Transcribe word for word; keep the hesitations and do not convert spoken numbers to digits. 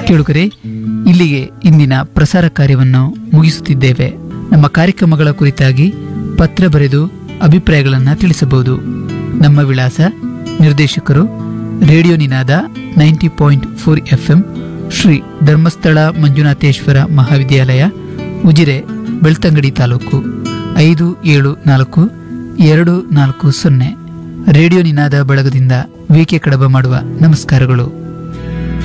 ಕೇಳುಗರೆ, ಇಲ್ಲಿಗೆ ಇಂದಿನ ಪ್ರಸಾರ ಕಾರ್ಯವನ್ನು ಮುಗಿಸುತ್ತಿದ್ದೇವೆ. ನಮ್ಮ ಕಾರ್ಯಕ್ರಮಗಳ ಕುರಿತಾಗಿ ಪತ್ರ ಬರೆದು ಅಭಿಪ್ರಾಯಗಳನ್ನು ತಿಳಿಸಬಹುದು. ನಮ್ಮ ವಿಳಾಸ: ನಿರ್ದೇಶಕರು, ರೇಡಿಯೋ ನಿನಾದ ninety point four F M, Shri Dharmasthala Manjunatheshwara ಮಹಾವಿದ್ಯಾಲಯ, ಉಜಿರೆ, ಬೆಳ್ತಂಗಡಿ ತಾಲೂಕು, ಐದು ಏಳು ನಾಲ್ಕು ಎರಡು ನಾಲ್ಕು ಸೊನ್ನೆ. ರೇಡಿಯೋ ನಿನಾದ ಬಳಗದಿಂದ ವಿ ಕೆ ಕಡಬ ಮಾಡುವ ನಮಸ್ಕಾರಗಳು.